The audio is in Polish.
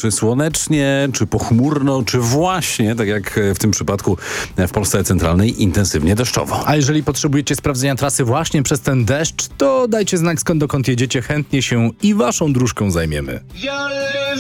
czy słonecznie, czy pochmurno, czy właśnie, tak jak w tym przypadku w Polsce centralnej, intensywnie deszczowo. A jeżeli potrzebujecie sprawdzenia trasy właśnie przez ten deszcz, to dajcie znak skąd dokąd jedziecie, chętnie się i waszą dróżką zajmiemy.